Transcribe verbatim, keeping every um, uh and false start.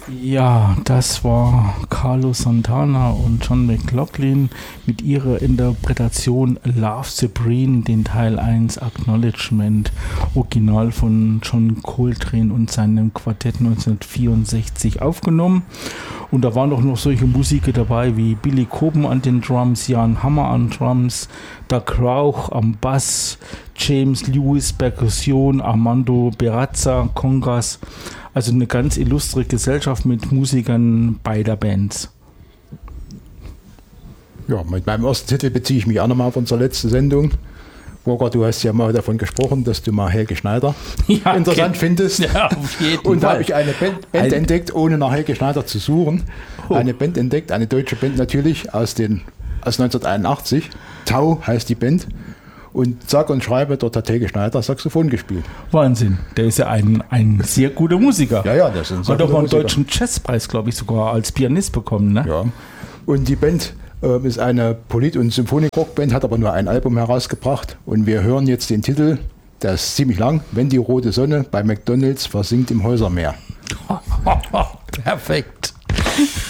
Ja, das war Carlos Santana und John McLaughlin mit ihrer Interpretation Love Supreme, den Teil eins Acknowledgement, Original von John Coltrane und seinem Quartett neunzehnhundertvierundsechzig aufgenommen. Und da waren auch noch solche Musiker dabei wie Billy Coben an den Drums, Jan Hammer an Drums, Doug Rauch am Bass, James Lewis Perkussion, Armando Berazza Congas. Also eine ganz illustre Gesellschaft mit Musikern beider Bands. Ja, mit meinem ersten Titel beziehe ich mich auch nochmal auf unsere letzte Sendung. Roger, du hast ja mal davon gesprochen, dass du mal Helge Schneider ja, interessant okay. findest. Ja, auf jeden Und da Fall. habe ich eine Band, Band Ein entdeckt, ohne nach Helge Schneider zu suchen. Oh. Eine Band entdeckt, eine deutsche Band natürlich, aus, den, aus neunzehnhunderteinundachtzig. Tau heißt die Band. Und sag und schreibe, dort hat Helge Schneider Saxophon gespielt. Wahnsinn, der ist ja ein, ein sehr guter Musiker. Ja, ja, das ist ein sehr Hat auch einen Musiker. deutschen Jazzpreis, glaube ich, sogar als Pianist bekommen, ne? Ja. Und die Band äh, ist eine Polit- und Symphonik-Rock-Band, hat aber nur ein Album herausgebracht. Und wir hören jetzt den Titel, der ist ziemlich lang, Wenn die rote Sonne bei McDonalds versinkt im Häusermeer. Perfekt.